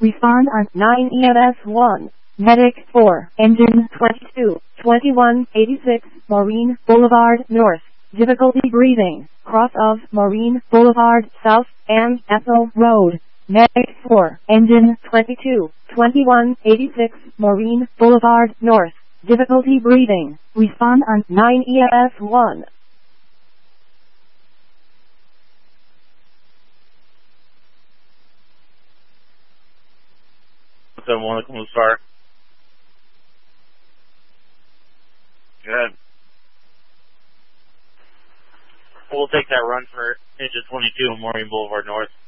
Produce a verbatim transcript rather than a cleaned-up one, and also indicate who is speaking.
Speaker 1: Respond on nine E M S one. Medic four. Engine twenty-two. twenty-one eighty-six. Marine Boulevard North. Difficulty breathing. Cross of Marine Boulevard South and Ethel Road. Medic four. Engine twenty-two. twenty-one eighty-six. Marine Boulevard North. Difficulty breathing. Respond on nine E M S one.
Speaker 2: seven one, Blue Star. Good. We'll take that run for engine twenty-two on Marine Boulevard North.